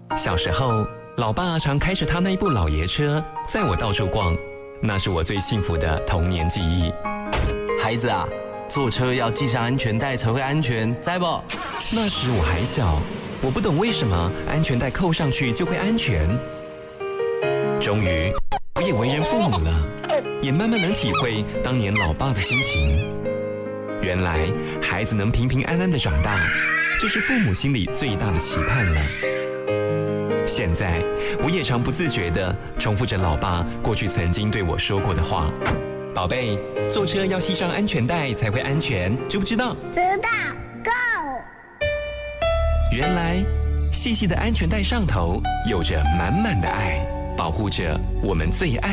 小时候，老爸常开着他那一部老爷车载我到处逛，那是我最幸福的童年记忆。 孩子啊，坐车要系上安全带才会安全，知不？ 那时我还小，我不懂为什么安全带扣上去就会安全。终于，我也为人父母了，也慢慢能体会当年老爸的心情。原来，孩子能平平安安的长大，就是父母心里最大的期盼了。现在，我也常不自觉地重复着老爸过去曾经对我说过的话：“宝贝，坐车要系上安全带才会安全，知不知道？” 知道。Go。 原来，细细的安全带上头有着满满的爱，保护着我们最爱